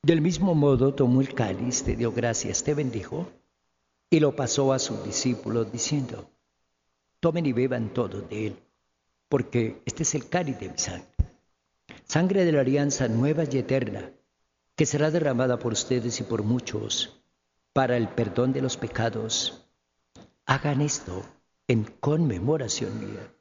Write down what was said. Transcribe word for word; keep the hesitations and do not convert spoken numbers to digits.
Del mismo modo tomó el cáliz, te dio gracias, te bendijo y lo pasó a sus discípulos diciendo, tomen y beban todos de él, porque este es el cáliz de mi sangre, sangre de la alianza nueva y eterna, que será derramada por ustedes y por muchos para el perdón de los pecados. Hagan esto en conmemoración mía.